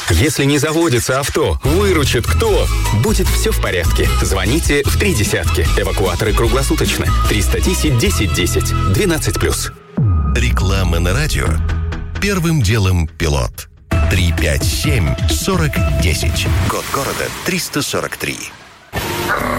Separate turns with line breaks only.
Если не заводится авто, выручит кто? Будет все в порядке. Звоните в 30. Эвакуаторы круглосуточно. 310-10-10. 12+.
Реклама на радио. Первым делом пилот. 357-40-10. Код города 343.